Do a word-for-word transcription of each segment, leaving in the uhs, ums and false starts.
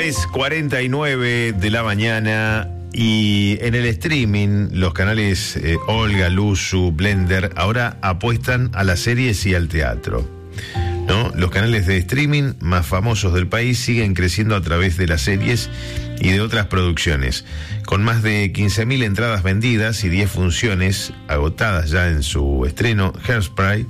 diez cuarenta y nueve de la mañana. Y en el streaming, los canales eh, Olga, Luzu, Blender, ahora apuestan a las series y al teatro, ¿no? Los canales de streaming más famosos del país siguen creciendo a través de las series y de otras producciones. Con más de quince mil entradas vendidas y diez funciones agotadas ya en su estreno, Hairspray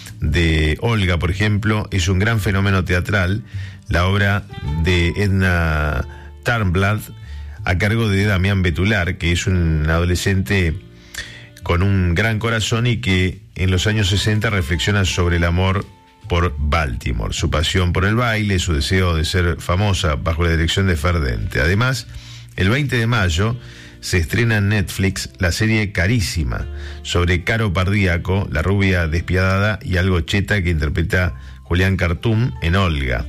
de Olga, por ejemplo, es un gran fenómeno teatral. La obra de Edna Turnblad, a cargo de Damián Betular, que es un adolescente con un gran corazón y que en los años sesenta reflexiona sobre el amor por Baltimore, su pasión por el baile, su deseo de ser famosa bajo la dirección de Fer Dente. Además, el veinte de mayo se estrena en Netflix la serie Carísima, sobre Caro Pardíaco, la rubia despiadada y algo cheta que interpreta Julián Cartoon en Olga.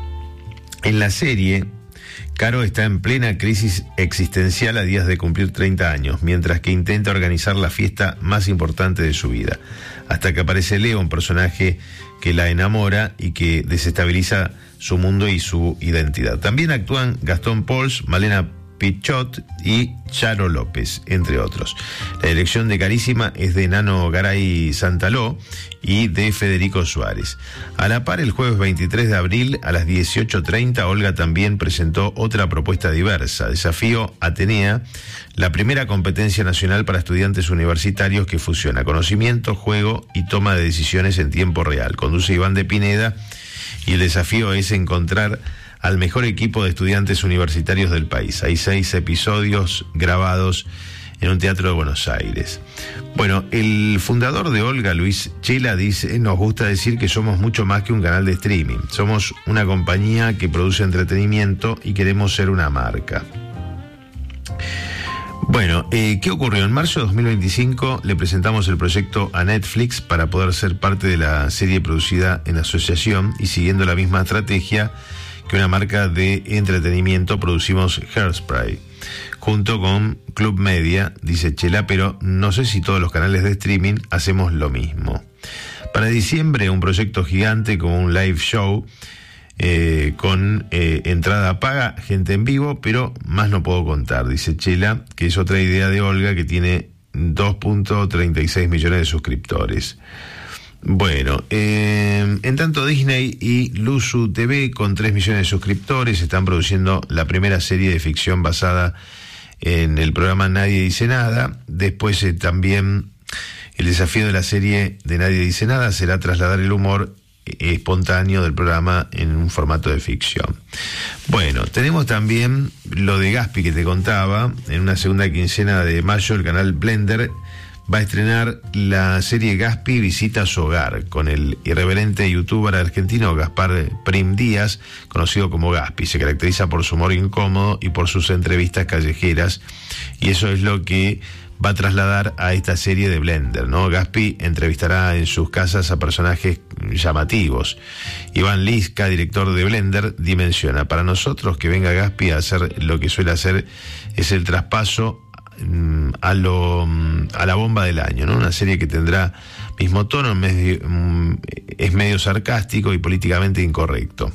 En la serie, Caro está en plena crisis existencial a días de cumplir treinta años, mientras que intenta organizar la fiesta más importante de su vida, hasta que aparece Leo, un personaje que la enamora y que desestabiliza su mundo y su identidad. También actúan Gastón Pauls, Malena Pichot y Charo López, entre otros. La dirección de Carísima es de Nano Garay Santaló y de Federico Suárez. A la par, el jueves veintitrés de abril a las dieciocho treinta, Olga también presentó otra propuesta diversa, Desafío Atenea, la primera competencia nacional para estudiantes universitarios que fusiona conocimiento, juego y toma de decisiones en tiempo real. Conduce Iván de Pineda y el desafío es encontrar al mejor equipo de estudiantes universitarios del país. Hay seis episodios grabados en un teatro de Buenos Aires. Bueno, el fundador de Olga, Luis Chela, dice: nos gusta decir que somos mucho más que un canal de streaming. Somos una compañía que produce entretenimiento y queremos ser una marca. Bueno, eh, ¿qué ocurrió? En marzo de dos mil veinticinco le presentamos el proyecto a Netflix para poder ser parte de la serie producida en asociación, y siguiendo la misma estrategia que una marca de entretenimiento, producimos Hairspray junto con Club Media, dice Chela, pero no sé si todos los canales de streaming hacemos lo mismo. Para diciembre, un proyecto gigante como un live show eh, con eh, entrada paga, gente en vivo, pero más no puedo contar, dice Chela, que es otra idea de Olga, que tiene dos punto treinta y seis millones de suscriptores. Bueno, eh, en tanto Disney y Luzu T V, con tres millones de suscriptores, están produciendo la primera serie de ficción basada en el programa Nadie Dice Nada. Después eh, también el desafío de la serie de Nadie Dice Nada será trasladar el humor eh, espontáneo del programa en un formato de ficción. Bueno, tenemos también lo de Gaspi que te contaba. En una segunda quincena de mayo, el canal Blender va a estrenar la serie Gaspi Visita Su Hogar, con el irreverente youtuber argentino Gaspar Prim Díaz, conocido como Gaspi. Se caracteriza por su humor incómodo y por sus entrevistas callejeras, y eso es lo que va a trasladar a esta serie de Blender, ¿no? Gaspi entrevistará en sus casas a personajes llamativos. Iván Lisca, director de Blender, dimensiona: para nosotros que venga Gaspi a hacer lo que suele hacer es el traspaso a lo a la bomba del año, ¿no? Una serie que tendrá mismo tono, medio, es medio sarcástico y políticamente incorrecto.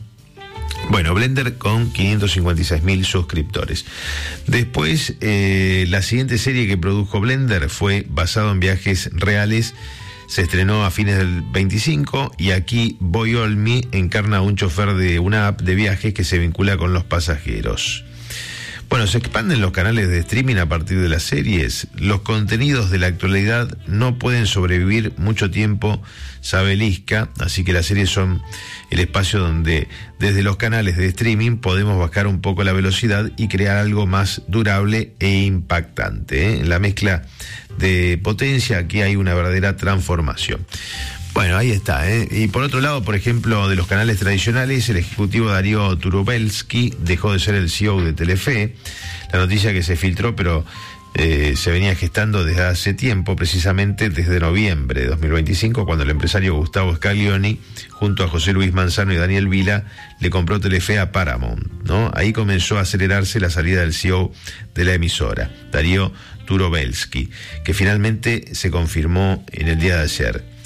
Bueno, Blender con quinientos cincuenta y seis mil suscriptores. Después, eh, la siguiente serie que produjo Blender fue basado en viajes reales. Se estrenó a fines del veinticinco, y aquí Boy Olmi encarna a un chofer de una app de viajes que se vincula con los pasajeros. Bueno, se expanden los canales de streaming a partir de las series. Los contenidos de la actualidad no pueden sobrevivir mucho tiempo, sabe Lisca, así que las series son el espacio donde desde los canales de streaming podemos bajar un poco la velocidad y crear algo más durable e impactante, ¿eh? En la mezcla de potencia, aquí hay una verdadera transformación. Bueno, ahí está, ¿eh? Y por otro lado, por ejemplo, de los canales tradicionales, el ejecutivo Darío Turubelsky dejó de ser el C E O de Telefe. La noticia que se filtró, pero eh, se venía gestando desde hace tiempo, precisamente desde noviembre de dos mil veinticinco, cuando el empresario Gustavo Scaglioni, junto a José Luis Manzano y Daniel Vila, le compró Telefe a Paramount, ¿no? Ahí comenzó a acelerarse la salida del C E O de la emisora, Darío Turubelsky, que finalmente se confirmó en el día de ayer.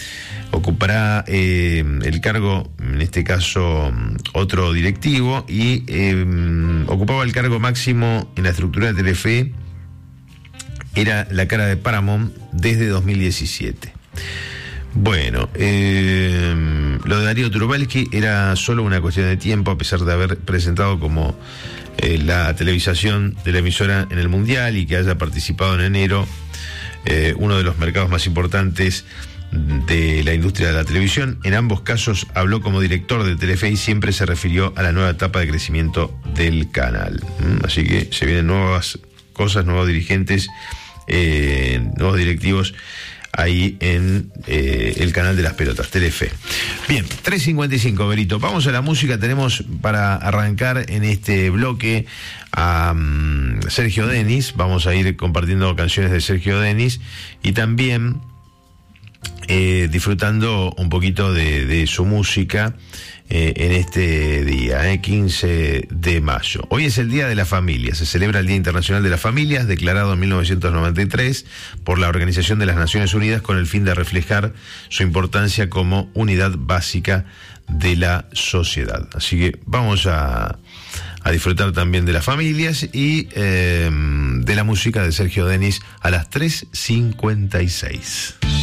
Ocupará eh, el cargo, en este caso, otro directivo, y eh, ocupaba el cargo máximo en la estructura de Telefe. Era la cara de Paramount desde dos mil diecisiete. Bueno, eh, lo de Darío Turobalski era solo una cuestión de tiempo, a pesar de haber presentado como eh, la televisación de la emisora en el Mundial y que haya participado en enero, eh, uno de los mercados más importantes de la industria de la televisión. En ambos casos habló como director de Telefe y siempre se refirió a la nueva etapa de crecimiento del canal. ¿Mm? Así que se vienen nuevas cosas, nuevos dirigentes, eh, nuevos directivos ahí en eh, el canal de las pelotas, Telefe. Bien, tres cincuenta y cinco, Berito. Vamos a la música. Tenemos para arrancar en este bloque a um, Sergio Denis. Vamos a ir compartiendo canciones de Sergio Denis y también eh, disfrutando un poquito de, de su música eh, en este día, eh, quince de mayo. Hoy es el Día de la Familia. Se celebra el Día Internacional de las Familias, declarado en mil novecientos noventa y tres por la Organización de las Naciones Unidas, con el fin de reflejar su importancia como unidad básica de la sociedad. Así que vamos a, a disfrutar también de las familias y eh, de la música de Sergio Denis a las tres cincuenta y seis.